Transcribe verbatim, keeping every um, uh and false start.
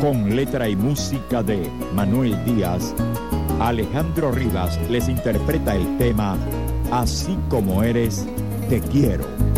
Con letra y música de Manuel Díaz, Alejandro Rivas les interpreta el tema Así como eres, te quiero.